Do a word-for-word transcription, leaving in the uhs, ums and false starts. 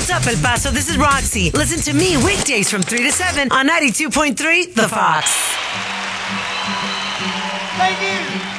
What's up, El Paso? This is Roxy. Listen to me weekdays from three to seven on ninety-two point three The Fox. Thank you.